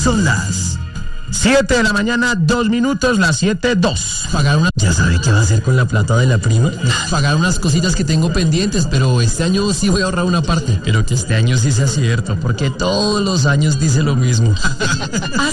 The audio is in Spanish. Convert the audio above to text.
Son las 7 de la mañana, 2 minutos, las 7:02. ¿Ya sabe qué va a hacer con la plata de la prima? Pagar unas cositas que tengo pendientes, pero este año sí voy a ahorrar una parte. Pero que este año sí sea cierto, porque todos los años dice lo mismo. Haz